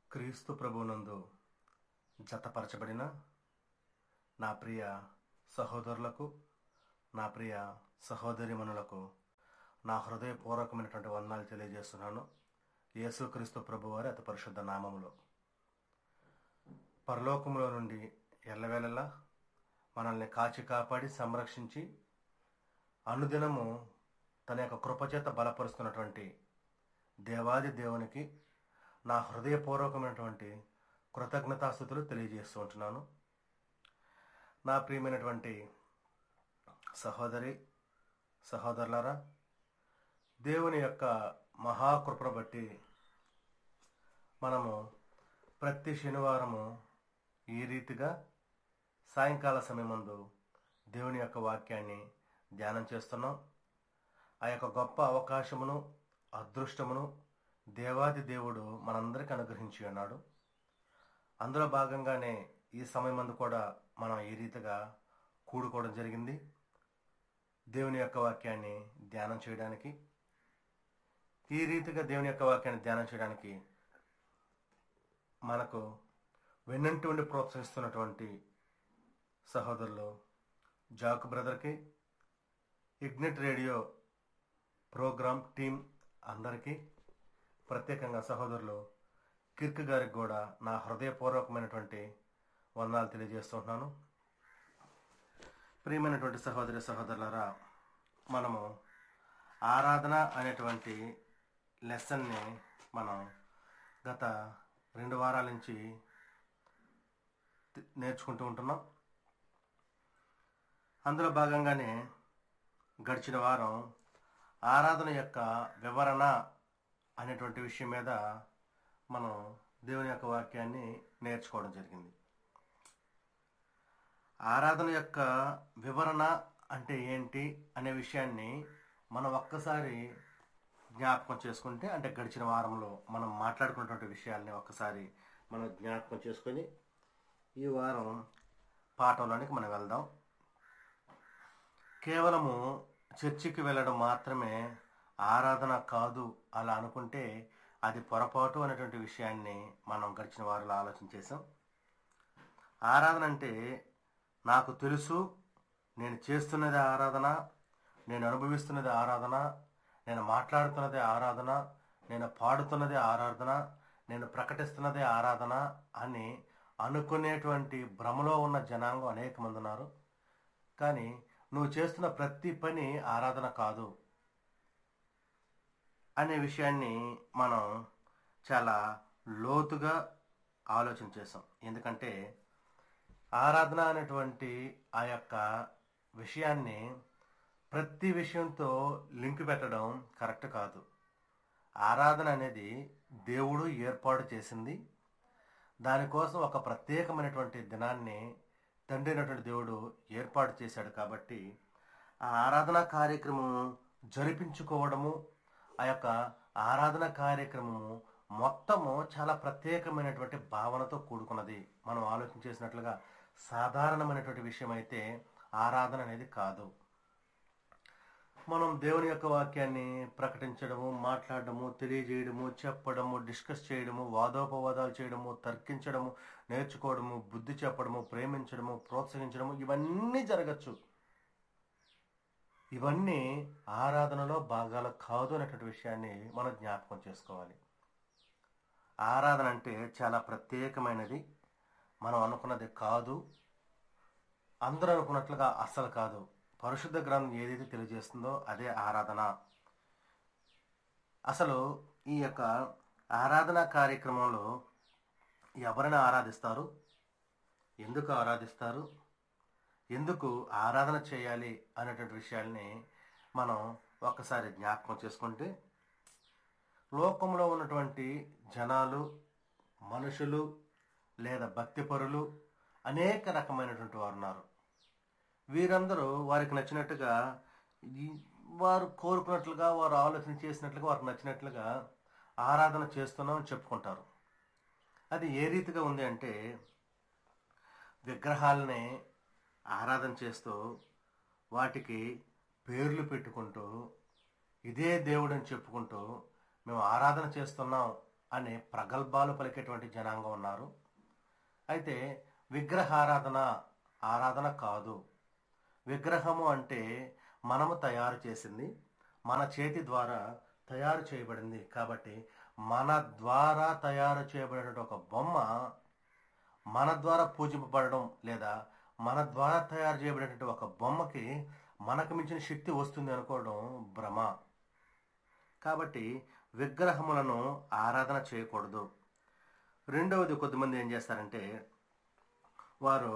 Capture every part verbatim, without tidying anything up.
క్రీస్తు ప్రభువునందు జతపరచబడిన నా ప్రియ సహోదరులకు, నా ప్రియ సహోదరిమణులకు నా హృదయపూర్వకమైనటువంటి వందనాలు తెలియజేస్తున్నాను. యేసుక్రీస్తు ప్రభువారి అతి పరిశుద్ధ నామములో. పరలోకములో నుండి ఎల్లవేళలా మనల్ని కాచి కాపాడి సంరక్షించి అనుదినము తన యొక్క కృపచేత బలపరుస్తున్నటువంటి దేవాది దేవునికి నా హృదయపూర్వకమైనటువంటి కృతజ్ఞతాస్తుతులు తెలియజేస్తూ ఉంటున్నాను. నా ప్రియమైనటువంటి సహోదరి సహోదరులారా, దేవుని యొక్క మహాకృపను బట్టి మనము ప్రతి శనివారము ఈ రీతిగా సాయంకాల సమయమందు దేవుని యొక్క వాక్యాన్ని ధ్యానం చేస్తున్నాం. ఆ యొక్క గొప్ప అవకాశమును అదృష్టమును దేవాది దేవుడు మనందరికీ అనుగ్రహించి ఉన్నాడు. అందులో భాగంగానే ఈ సమయమందు కూడా మనం ఈ రీతిగా కూడుకోవడం జరిగింది దేవుని యొక్క వాక్యాన్ని ధ్యానం చేయడానికి. ఈ రీతిగా దేవుని యొక్క వాక్యాన్ని ధ్యానం చేయడానికి మనకు వెన్నంటి ఉండి ప్రోత్సహిస్తున్నటువంటి సహోదరులు జాకు బ్రదర్కి, ఇగ్నిట్ రేడియో ప్రోగ్రామ్ టీం అందరికీ, ప్రత్యేకంగా సహోదరులు కిర్క్ గారికి కూడా నా హృదయపూర్వకమైనటువంటి వందనాలు తెలియజేస్తుంటున్నాను. ప్రియమైనటువంటి సహోదరి సహోదరులారా, మనము ఆరాధన అనేటువంటి లెసన్ని మనం గత రెండు వారాల నుంచి నేర్చుకుంటూ ఉంటున్నాం. అందులో భాగంగానే గడిచిన వారం ఆరాధన యొక్క వివరణ అనేటువంటి విషయం మీద మనం దేవుని యొక్క వాక్యాన్ని నేర్చుకోవడం జరిగింది. ఆరాధన యొక్క వివరణ అంటే ఏంటి అనే విషయాన్ని మనం ఒక్కసారి జ్ఞాపకం చేసుకుంటే, అంటే గడిచిన వారంలో మనం మాట్లాడుకున్నటువంటి విషయాల్ని ఒక్కసారి మనం జ్ఞాపకం చేసుకొని ఈ వారం పాఠంలోనికి మనం వెళ్దాం. కేవలము చర్చికి వెళ్ళడం మాత్రమే ఆరాధన కాదు అలా అనుకుంటే అది పొరపాటు అనేటువంటి విషయాన్ని మనం గడిచిన వారిలో ఆలోచన చేసాం. ఆరాధన అంటే నాకు తెలుసు, నేను చేస్తున్నది ఆరాధన, నేను అనుభవిస్తున్నది ఆరాధన, నేను మాట్లాడుతున్నదే ఆరాధన, నేను పాడుతున్నదే ఆరాధన, నేను ప్రకటిస్తున్నదే ఆరాధన అని అనుకునేటువంటి భ్రమలో ఉన్న జనాంగం అనేక మంది ఉన్నారు. కానీ నువ్వు చేస్తున్న ప్రతి పని ఆరాధన కాదు అనే విషయాన్ని మనం చాలా లోతుగా ఆలోచన చేసాం. ఎందుకంటే ఆరాధన అనేటువంటి ఆ యొక్క విషయాన్ని ప్రతి విషయంతో లింక్ పెట్టడం కరెక్ట్ కాదు. ఆరాధన అనేది దేవుడు ఏర్పాటు చేసింది. దానికోసం ఒక ప్రత్యేకమైనటువంటి దినాన్ని తండ్రి అయినటువంటి దేవుడు ఏర్పాటు చేశాడు. కాబట్టి ఆ ఆరాధనా కార్యక్రమం జరిపించుకోవడము, ఆ యొక్క ఆరాధన కార్యక్రమము మొత్తము చాలా ప్రత్యేకమైనటువంటి భావనతో కూడుకున్నది. మనం ఆలోచన చేసినట్లుగా సాధారణమైనటువంటి విషయం అయితే ఆరాధన అనేది కాదు. మనం దేవుని యొక్క వాక్యాన్ని ప్రకటించడము, మాట్లాడడము, తెలియజేయడము, చెప్పడము, డిస్కస్ చేయడము, వాదోపవాదాలు చేయడము, తర్కించడము, నేర్చుకోవడము, బుద్ధి చెప్పడము, ప్రేమించడము, ప్రోత్సహించడము, ఇవన్నీ జరగచ్చు. ఇవన్నీ ఆరాధనలో భాగాలు కాదు అనేటువంటి విషయాన్ని మనం జ్ఞాపకం చేసుకోవాలి. ఆరాధన అంటే చాలా ప్రత్యేకమైనది. మనం అనుకున్నది కాదు, అందరూ అనుకున్నట్లుగా అస్సలు కాదు. పరిశుద్ధ గ్రంథం ఏదైతే తెలియజేస్తుందో అదే ఆరాధన. అసలు ఈ యొక్క ఆరాధన కార్యక్రమంలో ఎవరిని ఆరాధిస్తారు, ఎందుకు ఆరాధిస్తారు, ఎందుకు ఆరాధన చేయాలి అనేటువంటి విషయాల్ని మనం ఒక్కసారి జ్ఞాపకం చేసుకుంటే, లోకంలో ఉన్నటువంటి జనాలు, మనుషులు లేదా భక్తిపరులు అనేక రకమైనటువంటి వారు ఉన్నారు. వీరందరూ వారికి నచ్చినట్టుగా, వారు కోరుకున్నట్లుగా, వారు ఆలోచన చేసినట్లుగా, వారికి నచ్చినట్లుగా ఆరాధన చేస్తున్నామని చెప్పుకుంటారు. అది ఏ రీతిగా ఉంది అంటే, విగ్రహాలని ఆరాధన చేస్తూ వాటికి పేర్లు పెట్టుకుంటూ ఇదే దేవుడు అని చెప్పుకుంటూ మేము ఆరాధన చేస్తున్నాం అనే ప్రగల్భాలు పలికేటువంటి జనాంగం ఉన్నారు. అయితే విగ్రహారాధన ఆరాధన కాదు. విగ్రహము అంటే మనము తయారు చేసింది, మన చేతి ద్వారా తయారు చేయబడింది. కాబట్టి మన ద్వారా తయారు చేయబడిన ఒక బొమ్మ మన ద్వారా పూజింపబడడం లేదా మన ద్వారా తయారు చేయబడినటువంటి ఒక బొమ్మకి మనకు మించిన శక్తి వస్తుంది అనుకోవడం భ్రమ. కాబట్టి విగ్రహములను ఆరాధన చేయకూడదు. రెండవది, కొద్దిమంది ఏం చేస్తారంటే వారు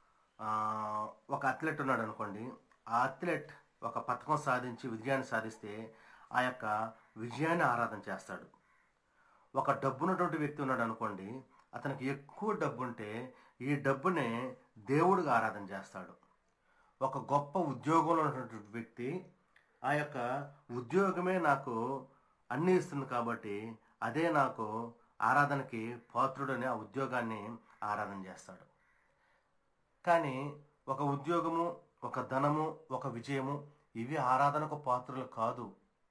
ఒక అథ్లెట్ ఉన్నాడు అనుకోండి, ఆ అథ్లెట్ ఒక పథకం సాధించి విజయాన్ని సాధిస్తే ఆ యొక్క విజయాన్ని ఆరాధన చేస్తాడు. ఒక డబ్బున్నటువంటి వ్యక్తి ఉన్నాడు అనుకోండి, అతనికి ఎక్కువ డబ్బు ఉంటే ఈ డబ్బునే దేవుడిగా ఆరాధన చేస్తాడు. ఒక గొప్ప ఉద్యోగంలో ఉన్నటువంటి వ్యక్తి ఆ యొక్క ఉద్యోగమే నాకు అన్నీ ఇస్తుంది కాబట్టి అదే నాకు ఆరాధనకి పాత్రుడని ఆ ఉద్యోగాన్ని ఆరాధన చేస్తాడు. కానీ ఒక ఉద్యోగము, ఒక ధనము, ఒక విజయము ఇవి ఆరాధనకు పాత్రలు కాదు.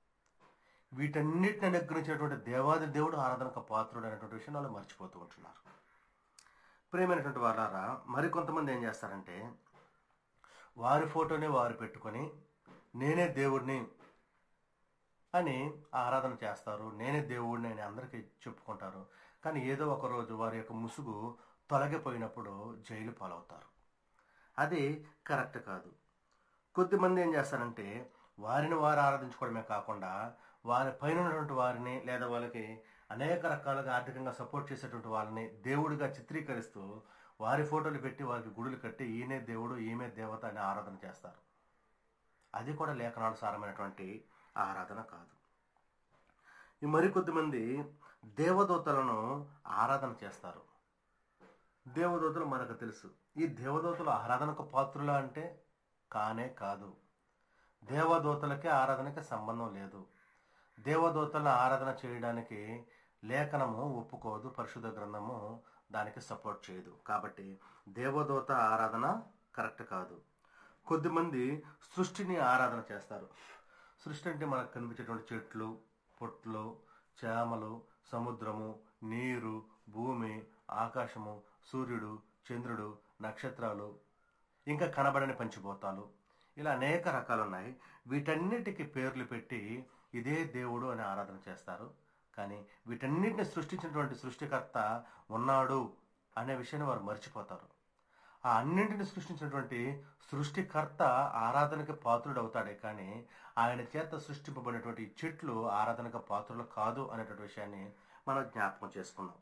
వీటన్నిటిని అనుగ్రహించినటువంటి దేవాది దేవుడు ఆరాధనకు పాత్రుడు అనేటువంటి విషయం వాళ్ళు మర్చిపోతూ ఉంటున్నారు. ప్రియమైనటువంటి వారారా, మరికొంతమంది ఏం చేస్తారంటే వారి ఫోటోని వారు పెట్టుకొని నేనే దేవుడిని అని ఆరాధన చేస్తారు, నేనే దేవుడిని అని అందరికీ చెప్పుకుంటారు. కానీ ఏదో ఒక రోజు వారి యొక్క ముసుగు తొలగిపోయినప్పుడు జైలు పాలవుతారు. అది కరెక్ట్ కాదు. కొద్దిమంది ఏం చేస్తారంటే వారిని వారు ఆరాధించుకోవడమే కాకుండా వారి పైన ఉన్నటువంటి వారిని లేదా వాళ్ళకి అనేక రకాలుగా ఆర్థికంగా సపోర్ట్ చేసేటువంటి వాళ్ళని దేవుడిగా చిత్రీకరిస్తూ వారి ఫోటోలు పెట్టి వారికి గుడులు కట్టి ఈయనే దేవుడు ఈమె దేవత అని ఆరాధన చేస్తారు. అది కూడా లేఖనానుసారమైనటువంటి ఆరాధన కాదు. ఈ మరికొద్దిమంది దేవదూతలను ఆరాధన చేస్తారు. దేవదూతలు మనకు తెలుసు. ఈ దేవదూతలు ఆరాధనకు పాత్రులా అంటే కానే కాదు. దేవదూతలకి ఆరాధనకి సంబంధం లేదు. దేవదూతలను ఆరాధన చేయడానికి లేఖనము ఒప్పుకోదు, పరిశుద్ధ గ్రంథము దానికి సపోర్ట్ చేయదు. కాబట్టి దేవదూత ఆరాధన కరెక్ట్ కాదు. కొద్దిమంది సృష్టిని ఆరాధన చేస్తారు. సృష్టి అంటే మనకు కనిపించేటువంటి చెట్లు, పొట్లు, చేమలు, సముద్రము, నీరు, భూమి, ఆకాశము, సూర్యుడు, చంద్రుడు, నక్షత్రాలు, ఇంకా కనబడని పంచిపోతాలు, ఇలా అనేక రకాలు ఉన్నాయి. వీటన్నిటికీ పేర్లు పెట్టి ఇదే దేవుడు అని ఆరాధన చేస్తారు. కానీ వీటన్నిటిని సృష్టించినటువంటి సృష్టికర్త ఉన్నాడు అనే విషయాన్ని వారు మర్చిపోతారు. ఆ అన్నింటిని సృష్టించినటువంటి సృష్టికర్త ఆరాధనకి పాత్రుడు అవుతాడే కానీ ఆయన చేత సృష్టింపబడినటువంటి చెట్లు ఆరాధనకు పాత్రులు కాదు అనేటువంటి విషయాన్ని మనం జ్ఞాపకం చేసుకున్నాం.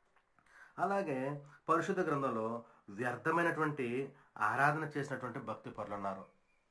అలాగే పరిశుద్ధ గ్రంథంలో వ్యర్థమైనటువంటి ఆరాధన చేసినటువంటి భక్తి పరులు ఉన్నారు.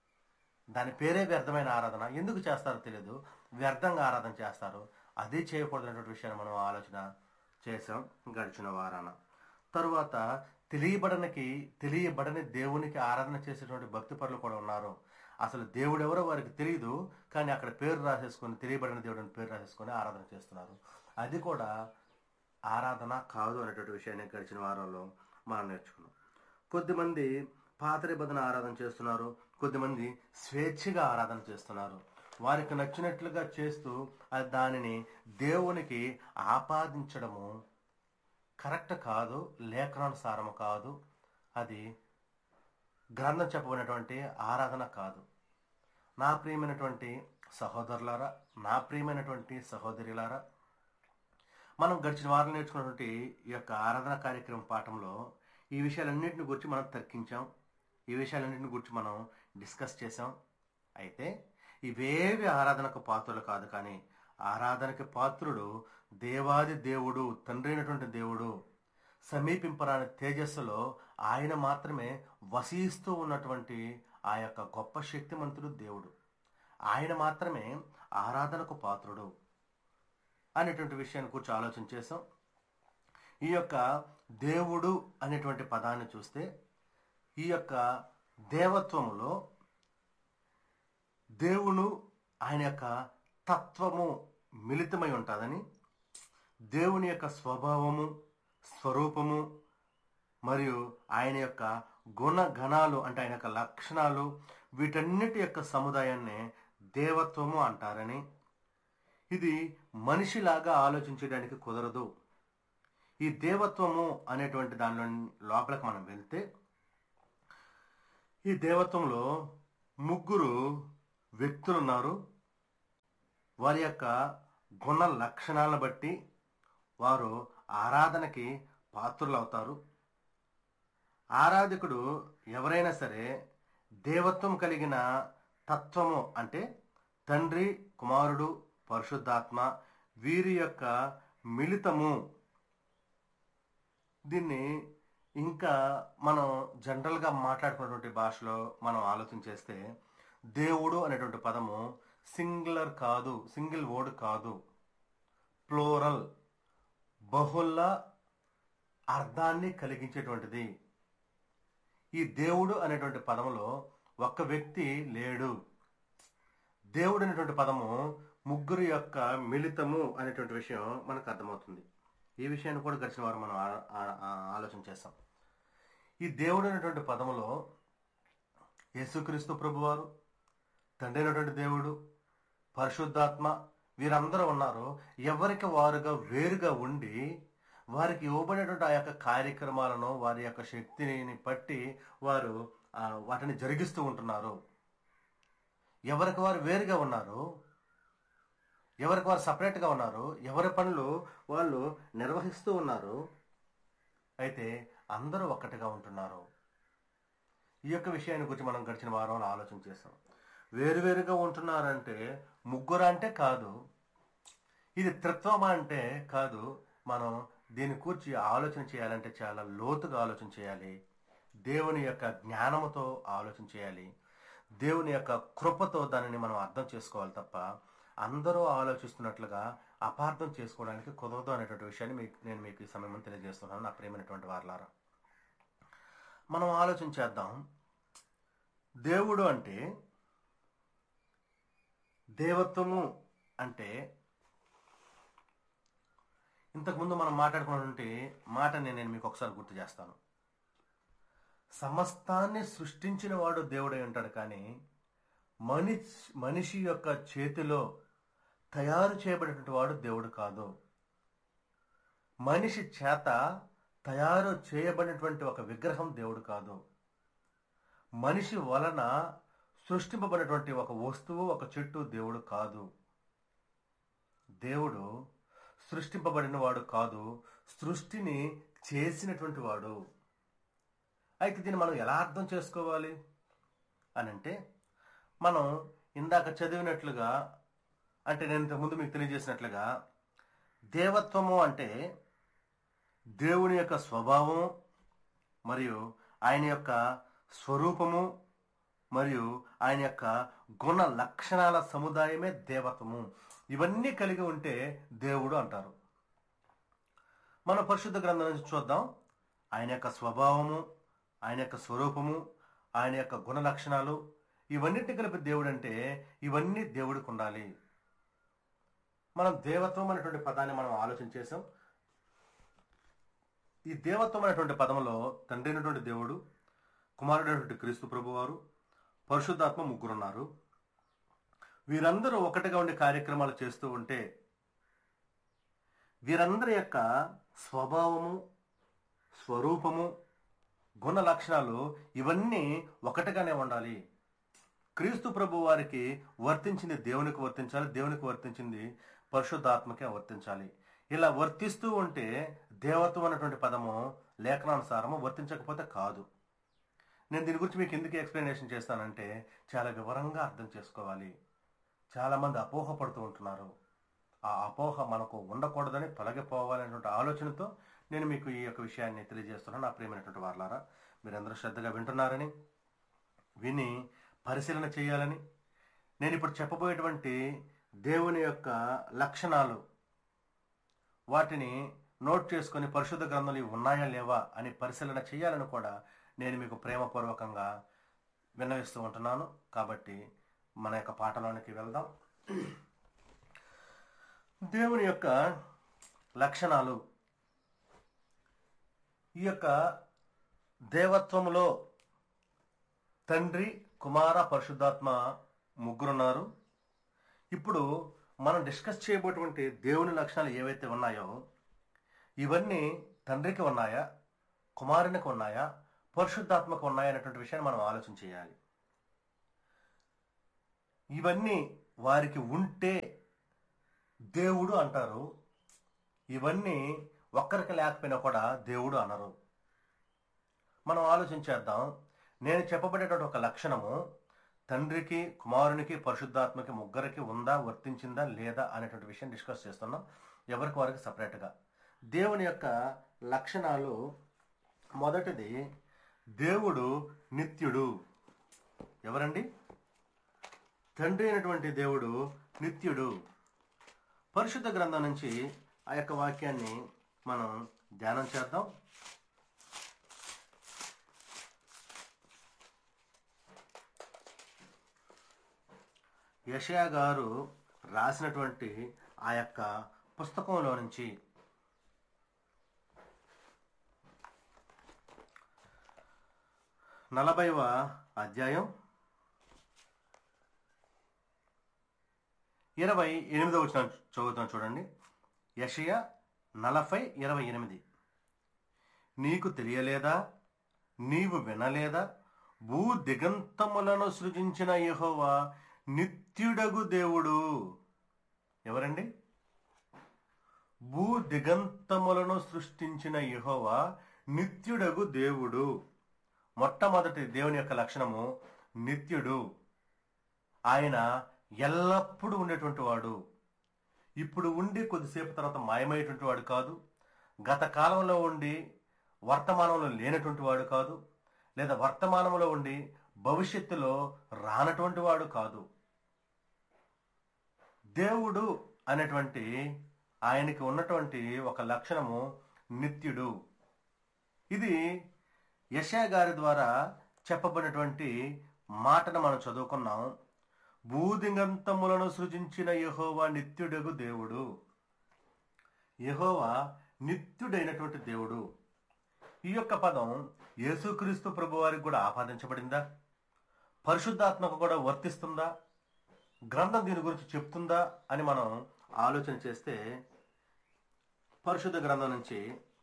దాని పేరే వ్యర్థమైన ఆరాధన. ఎందుకు చేస్తారో తెలియదు, వ్యర్థంగా ఆరాధన చేస్తారు. అది చేయకూడదనేటువంటి విషయాన్ని మనం ఆలోచన చేసాం గడిచిన వారాన. తరువాత తెలియబడనికి తెలియబడని దేవునికి ఆరాధన చేసేటువంటి భక్తి పరులు కూడా ఉన్నారు. అసలు దేవుడు ఎవరో వారికి తెలియదు, కానీ అక్కడ పేరు రాసేసుకొని తెలియబడిన దేవుడు అని పేరు రాసేసుకొని ఆరాధన చేస్తున్నారు. అది కూడా ఆరాధన కాదు అనేటువంటి విషయాన్ని గడిచిన వారంలో మనం నేర్చుకున్నాం. కొద్దిమంది పాత నిబంధన ఆరాధన చేస్తున్నారు, కొద్దిమంది స్వేచ్ఛగా ఆరాధన చేస్తున్నారు. వారికి నచ్చినట్లుగా చేస్తూ దానిని దేవునికి ఆపాదించడము కరెక్ట్ కాదు, లేఖనానుసారము కాదు, అది గ్రంథం చెప్పబడినటువంటి ఆరాధన కాదు. నా ప్రియమైనటువంటి సహోదరులారా, నా ప్రియమైనటువంటి సహోదరులారా, మనం గడిచిన వారం నేర్చుకున్నటువంటి ఈ యొక్క ఆరాధన కార్యక్రమం పాఠంలో ఈ విషయాలన్నింటిని గురించి మనం తర్కించాం, ఈ విషయాలన్నింటిని గురించి మనం డిస్కస్ చేసాం. అయితే ఇవేవి ఆరాధనకు పాత్రలు కాదు, కానీ ఆరాధనకి పాత్రుడు దేవాది దేవుడు, తండ్రి అయినటువంటి దేవుడు. సమీపింపరాని తేజస్సులో ఆయన మాత్రమే వసిస్తూ ఉన్నటువంటి ఆ యొక్క గొప్ప శక్తిమంతుడు దేవుడు. ఆయన మాత్రమే ఆరాధనకు పాత్రుడు అనేటువంటి విషయాన్ని కూర్చో ఆలోచన చేసాం. ఈ యొక్క దేవుడు అనేటువంటి పదాన్ని చూస్తే ఈ యొక్క దేవత్వములో దేవుడు ఆయన యొక్క తత్వము మిళితమై ఉంటుందని, దేవుని యొక్క స్వభావము, స్వరూపము మరియు ఆయన యొక్క గుణగణాలు అంటే ఆయన యొక్క లక్షణాలు వీటన్నిటి యొక్క సముదాయాన్ని దేవత్వము అంటారని, ఇది మనిషిలాగా ఆలోచించడానికి కుదరదు. ఈ దేవత్వము అనేటువంటి దానిలో లోపలికి మనం వెళ్తే ఈ దేవత్వంలో ముగ్గురు వ్యక్తులు ఉన్నారు. వారి యొక్క గుణ లక్షణాలను బట్టి వారు ఆరాధనకి పాత్రులు అవుతారు. ఆరాధకుడు ఎవరైనా సరే దేవత్వం కలిగిన తత్వము అంటే తండ్రి, కుమారుడు, పరిశుద్ధాత్మ వీరి యొక్క మిళితము. దీన్ని ఇంకా మనం జనరల్గా మాట్లాడుకున్నటువంటి భాషలో మనం ఆలోచన చేస్తే దేవుడు అనేటువంటి పదము సింగులర్ కాదు, సింగిల్ వర్డ్ కాదు, ప్లోరల్, బహుళ అర్థాన్ని కలిగించేటువంటిది. ఈ దేవుడు అనేటువంటి పదములో ఒక్క వ్యక్తి లేడు. దేవుడు అనేటువంటి పదము ముగ్గురు యొక్క మిళితము అనేటువంటి విషయం మనకు అర్థమవుతుంది. ఈ విషయాన్ని కూడా గడిచిన వారు మనం ఆలోచన చేస్తాం. ఈ దేవుడు అనేటువంటి పదములో యేసుక్రీస్తు ప్రభువారు, తండ్రి అయినటువంటి దేవుడు, పరిశుద్ధాత్మ వీరందరూ ఉన్నారు. ఎవరికి వారుగా వేరుగా ఉండి వారికి ఇవ్వబడినటువంటి ఆ యొక్క కార్యక్రమాలను వారి యొక్క శక్తిని బట్టి వారు వాటిని జరిగిస్తూ ఉంటున్నారు. ఎవరికి వారు వేరుగా ఉన్నారు, ఎవరికి వారు సపరేట్గా ఉన్నారు, ఎవరి పనులు వాళ్ళు నిర్వహిస్తూ ఉన్నారు. అయితే అందరూ ఒక్కటిగా ఉంటున్నారు. ఈ యొక్క విషయాన్ని గురించి మనం గడిచిన వారంలో ఆలోచన చేస్తాం. వేరువేరుగా ఉంటున్నారంటే ముగ్గురు అంటే కాదు, ఇది త్రిత్వమా అంటే కాదు. మనం దీని గురించి ఆలోచన చేయాలంటే చాలా లోతుగా ఆలోచన చేయాలి. దేవుని యొక్క జ్ఞానముతో ఆలోచన చేయాలి. దేవుని యొక్క కృపతో దానిని మనం అర్థం చేసుకోవాలి తప్ప అందరూ ఆలోచిస్తున్నట్లుగా అపార్థం చేసుకోవడానికి కుదరదు అనేటువంటి విషయాన్ని మీకు నేను మీకు ఈ సమయం తెలియజేస్తున్నాను. నా ప్రియమైనటువంటి వారలారా, మనం ఆలోచన చేద్దాం. దేవుడు అంటే, దేవత్వము అంటే ఇంతకుముందు మనం మాట్లాడుకున్నటువంటి మాటని నేను మీకు ఒకసారి గుర్తు చేస్తాను. సమస్తాన్ని సృష్టించిన వాడు దేవుడై ఉంటాడు, కానీ మనిషి మనిషి యొక్క చేతిలో తయారు చేయబడినటువంటి వాడు దేవుడు కాదు. మనిషి చేత తయారు చేయబడినటువంటి ఒక విగ్రహం దేవుడు కాదు. మనిషి వలన సృష్టింపబడినటువంటి ఒక వస్తువు, ఒక చెట్టు దేవుడు కాదు. దేవుడు సృష్టింపబడిన వాడు కాదు, సృష్టిని చేసినటువంటి వాడు. అయితే దీన్ని మనం ఎలా అర్థం చేసుకోవాలి అని అంటే, మనం ఇందాక చదివినట్లుగా, అంటే నేను ఇంతకుముందు మీకు తెలియజేసినట్లుగా, దేవత్వము అంటే దేవుని యొక్క స్వభావం మరియు ఆయన యొక్క స్వరూపము మరియు ఆయన యొక్క గుణ లక్షణాల సముదాయమే దేవత్వము. ఇవన్నీ కలిగి ఉంటే దేవుడు అంటారు. మన పరిశుద్ధ గ్రంథం నుంచి చూద్దాం. ఆయన యొక్క స్వభావము, ఆయన యొక్క స్వరూపము, ఆయన యొక్క గుణ లక్షణాలు ఇవన్నిటిని కలిపి దేవుడు అంటే ఇవన్నీ దేవుడికి ఉండాలి. మనం దేవత్వం అనేటువంటి పదాన్ని మనం ఆలోచన చేసాం. ఈ దేవత్వం అనేటువంటి పదంలో తండ్రి అయినటువంటి దేవుడు, కుమారుడైనటువంటి క్రీస్తు ప్రభువారు, పరిశుద్ధాత్మ ముగ్గురున్నారు. వీరందరూ ఒకటిగా ఉండే కార్యక్రమాలు చేస్తూ ఉంటే వీరందరి యొక్క స్వభావము, స్వరూపము, గుణ లక్షణాలు ఇవన్నీ ఒకటిగానే ఉండాలి. క్రీస్తు ప్రభు వారికి వర్తించింది దేవునికి వర్తించాలి, దేవునికి వర్తించింది పరిశుద్ధాత్మకే వర్తించాలి. ఇలా వర్తిస్తూ ఉంటే దేవత్వం అనేటువంటి పదము లేఖనానుసారము, వర్తించకపోతే కాదు. నేను దీని గురించి మీకు ఎందుకు ఎక్స్ప్లెనేషన్ చేస్తానంటే చాలా వివరంగా అర్థం చేసుకోవాలి. చాలామంది అపోహ పడుతూ ఉంటున్నారు. ఆ అపోహ మనకు ఉండకూడదని, తొలగిపోవాలనేటువంటి ఆలోచనతో నేను మీకు ఈ యొక్క విషయాన్ని తెలియజేస్తున్నాను. నా ప్రియమైనటువంటి వారలారా, మీరందరూ శ్రద్ధగా వింటున్నారని, విని పరిశీలన చేయాలని, నేను ఇప్పుడు చెప్పబోయేటువంటి దేవుని యొక్క లక్షణాలు వాటిని నోట్ చేసుకొని పరిశుద్ధ గ్రంథాలు ఉన్నాయా లేవా అని పరిశీలన చేయాలని కూడా నేను మీకు ప్రేమపూర్వకంగా విన్నవిస్తూ ఉంటున్నాను. కాబట్టి మన యొక్క పాఠంలోనికి వెళ్దాం. దేవుని యొక్క లక్షణాలు. ఈ యొక్క దేవత్వములో తండ్రి, కుమార, పరిశుద్ధాత్మ ముగ్గురున్నారు. ఇప్పుడు మనం డిస్కస్ చేయబోటువంటి దేవుని లక్షణాలు ఏవైతే ఉన్నాయో ఇవన్నీ తండ్రికి ఉన్నాయా, కుమారునికి ఉన్నాయా, పరిశుద్ధాత్మకు ఉన్నాయా అనేటువంటి విషయాన్ని మనం ఆలోచన చేయాలి. ఇవన్నీ వారికి ఉంటే దేవుడు అంటారు, ఇవన్నీ ఒక్కరికి లేకపోయినా కూడా దేవుడు అనరు. మనం ఆలోచించేద్దాం. నేను చెప్పబడేటువంటి ఒక లక్షణము తండ్రికి, కుమారునికి, పరిశుద్ధాత్మకి ముగ్గురికి ఉందా, వర్తించిందా లేదా అనేటువంటి విషయం డిస్కస్ చేస్తున్నాం, ఎవరికి వారికి సపరేట్గా. దేవుని యొక్క లక్షణాలు, మొదటిది దేవుడు నిత్యుడు. ఎవరండి? తండ్రి అయినటువంటి దేవుడు నిత్యుడు. పరిశుద్ధ గ్రంథం నుంచి ఆ యొక్క వాక్యాన్ని మనం ధ్యానం చేద్దాం. యెషయా గారు రాసినటువంటి ఆ యొక్క పుస్తకంలో నుంచి నలభైవ అధ్యాయం ఇరవై ఎనిమిదవ వచనం చదువుతాం చూడండి. యెషయా నలభై ఇరవై ఎనిమిది. నీకు తెలియలేదా, నీవు వినలేదా, భూ దిగంతములను సృజించిన యెహోవా నిత్యుడగు దేవుడు. ఎవరండి? భూ దిగంతములను సృష్టించిన యెహోవా నిత్యుడగు దేవుడు. మొట్టమొదటి దేవుని యొక్క లక్షణము నిత్యుడు. ఆయన ఎల్లప్పుడూ ఉండేటువంటి వాడు. ఇప్పుడు ఉండి కొద్దిసేపు తర్వాత మాయమయ్యేటువంటి వాడు కాదు. గత కాలంలో ఉండి వర్తమానంలో లేనటువంటి వాడు కాదు, లేదా వర్తమానంలో ఉండి భవిష్యత్తులో రానటువంటి వాడు కాదు. దేవుడు అనేటువంటి ఆయనకి ఉన్నటువంటి ఒక లక్షణము నిత్యుడు. ఇది యెషయా గారి ద్వారా చెప్పబడినటువంటి మాటను మనం చదువుకున్నాం. భూదిగంతములను సృజించిన యెహోవా నిత్యుడగు దేవుడు. యెహోవా నిత్యుడైనటువంటి దేవుడు. ఈ యొక్క పదం యేసుక్రీస్తు ప్రభు వారికి కూడా ఆపాదించబడిందా? పరిశుద్ధాత్మకు కూడా వర్తిస్తుందా? గ్రంథం దీని గురించి చెప్తుందా అని మనం ఆలోచన చేస్తే, పరిశుద్ధ గ్రంథం నుంచి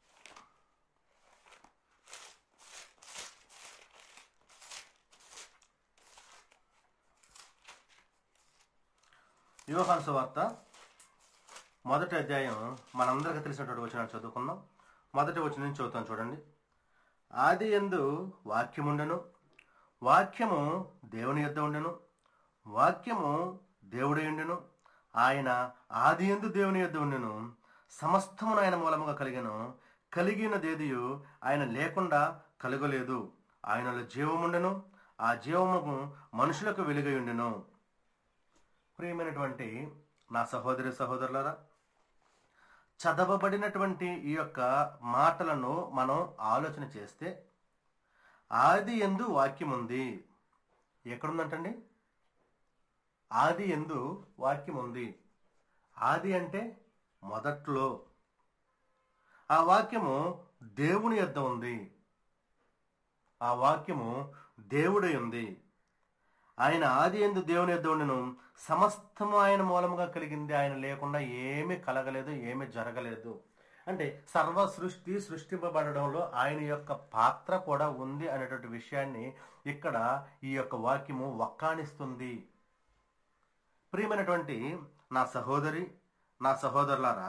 యోహాను సువార్త మొదటి అధ్యాయం మనందరికీ తెలిసినటువంటి వచనాలు చదువుకుందాం. మొదటి వచనం నుంచి చదువుతాం చూడండి. ఆది యందు వాక్యముండెను, వాక్యము దేవుని యొద్ద ఉండెను, వాక్యము దేవుడై ఉండెను, ఆయన ఆది యందు దేవుని యొద్ద ఉండెను, సమస్తమును ఆయన మూలముగా కలిగెను, కలిగినదేదియు ఆయన లేకుండా కలగలేదు. ఆయనలో జీవముండెను, ఆ జీవము మనుషులకు వెలుగై ఉండెను. ప్రియమైనటువంటి నా సహోదరి సహోదరులారా, చదవబడినటువంటి ఈ యొక్క మాటలను మనం ఆలోచన చేస్తే, ఆది యందు వాక్యం ఉంది. ఎక్కడుందంటండి? ఆది యందు వాక్యం ఉంది. ఆది అంటే మొదట్లో. ఆ వాక్యము దేవుని యొద్ద ఉంది. ఆ వాక్యము దేవుడై ఉంది. ఆయన ఆది యందు దేవుని యొద్ద ఉండెను, సమస్తము ఆయన మూలముగా కలిగింది, ఆయన లేకుండా ఏమీ కలగలేదు, ఏమీ జరగలేదు. అంటే సర్వ సృష్టి సృష్టింపబడడంలో ఆయన యొక్క పాత్ర కూడా ఉంది అనేటువంటి విషయాన్ని ఇక్కడ ఈ యొక్క వాక్యము వక్కాణిస్తుంది. ప్రియమైనటువంటి నా సహోదరి నా సహోదరులారా,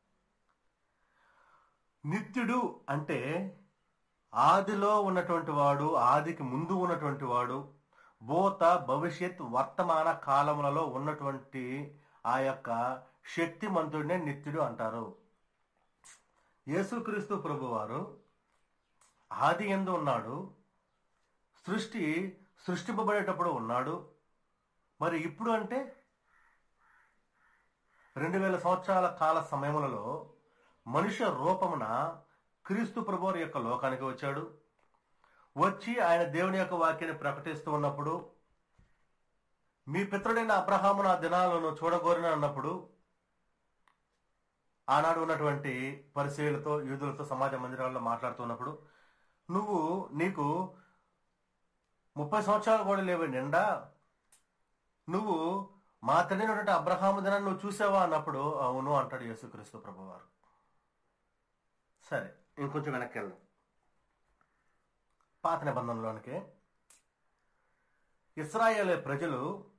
నిత్యుడు అంటే ఆదిలో ఉన్నటువంటి వాడు, ఆదికి ముందు ఉన్నటువంటి వాడు, భూత భవిష్యత్ వర్తమాన కాలములలో ఉన్నటువంటి ఆ యొక్క శక్తిమంతుడినే నిత్యుడు అంటారు. యేసుక్రీస్తు ప్రభువారు ఆది యందు ఉన్నాడు, సృష్టి సృష్టింపబడేటప్పుడు ఉన్నాడు. మరి ఇప్పుడు అంటే రెండు వేల సంవత్సరాల కాల సమయములలో మనుష్య రూపమున క్రీస్తు ప్రభువారి యొక్క లోకానికి వచ్చాడు. వచ్చి ఆయన దేవుని యొక్క వాక్యాన్ని ప్రకటిస్తూ ఉన్నప్పుడు, మీ పితరుడైన అబ్రహాము నా దినాలను చూడగోరిన అన్నప్పుడు, ఆనాడు ఉన్నటువంటి పరిసయ్యులతో యూదులతో సమాజ మందిరాల్లో మాట్లాడుతున్నప్పుడు, నువ్వు నీకు ముప్పై సంవత్సరాలు కూడా లేవు నిండా, నువ్వు మా తండ్రి అబ్రహాము దినాన్ని నువ్వు చూసావా అన్నప్పుడు అవును అంటాడు యేసుక్రీస్తు ప్రభువారు. సరే, ఇంకొంచెం వెనక్కి వెళ్దాం. పాత నిబంధనలోనికి ఇశ్రాయేలు ప్రజలు